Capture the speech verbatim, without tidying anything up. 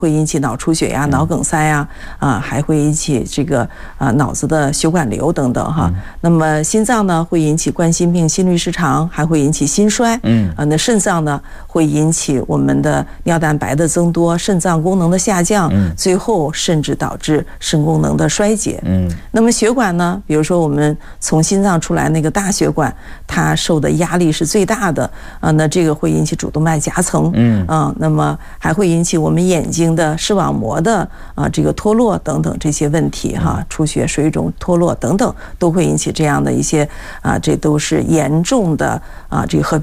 会引起脑出血呀、脑梗塞呀，啊，还会引起这个啊脑子的血管瘤等等哈。那么心脏呢会引起冠心病、心律失常，还会引起心衰。嗯，啊，那肾脏呢会引起我们的尿蛋白的增多、肾脏功能的下降，嗯，最后甚至导致肾功能的衰竭。嗯，那么血管呢，比如说我们从心脏出来那个大血管，它受的压力是最大的啊，那这个会引起主动脉夹层。嗯，啊，那么还会引起我们眼睛的视网膜的啊这个脱落等等这些问题哈，出血、水肿、脱落等等都会引起这样的一些啊，这都是严重的啊这个合并